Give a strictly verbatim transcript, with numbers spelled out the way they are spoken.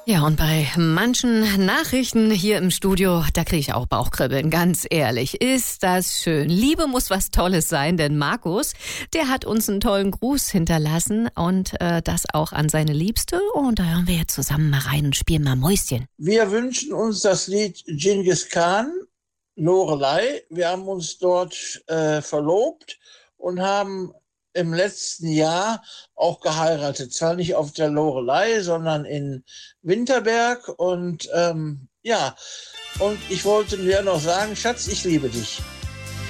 Ja, und bei manchen Nachrichten hier im Studio, da kriege ich auch Bauchkribbeln, ganz ehrlich. Ist das schön. Liebe muss was Tolles sein, denn Markus, der hat uns einen tollen Gruß hinterlassen und äh, das auch an seine Liebste. Und da hören wir jetzt zusammen mal rein und spielen mal Mäuschen. Wir wünschen uns das Lied Genghis Khan, Lorelei. Wir haben uns dort äh, verlobt und haben im letzten Jahr auch geheiratet. Zwar nicht auf der Lorelei, sondern in Winterberg. Und ähm, ja, und ich wollte dir noch sagen, Schatz, ich liebe dich.